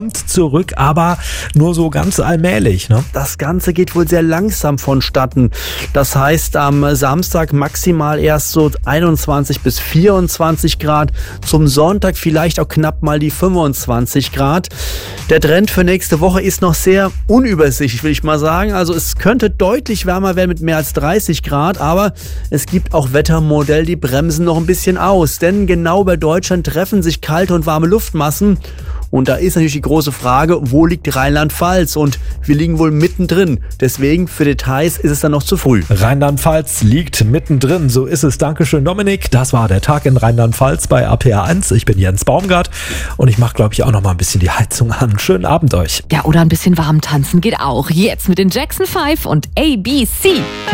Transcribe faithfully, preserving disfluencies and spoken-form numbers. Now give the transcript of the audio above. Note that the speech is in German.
Zurück, aber nur so ganz allmählich, ne? Das Ganze geht wohl sehr langsam vonstatten. Das heißt, am Samstag maximal erst so einundzwanzig bis vierundzwanzig Grad. Zum Sonntag vielleicht auch knapp mal die fünfundzwanzig Grad. Der Trend für nächste Woche ist noch sehr unübersichtlich, will ich mal sagen. Also es könnte deutlich wärmer werden mit mehr als dreißig Grad, aber es gibt auch Wettermodelle, die bremsen noch ein bisschen aus. Denn genau bei Deutschland treffen sich kalte und warme Luftmassen. Und da ist natürlich die große Frage, wo liegt Rheinland-Pfalz? Und wir liegen wohl mittendrin. Deswegen für Details ist es dann noch zu früh. Rheinland-Pfalz liegt mittendrin, so ist es. Dankeschön, Dominik. Das war der Tag in Rheinland-Pfalz bei A P A eins. Ich bin Jens Baumgart und ich mache, glaube ich, auch noch mal ein bisschen die Heizung an. Schönen Abend euch. Ja, oder ein bisschen warm tanzen geht auch. Jetzt mit den Jackson fünf und A B C.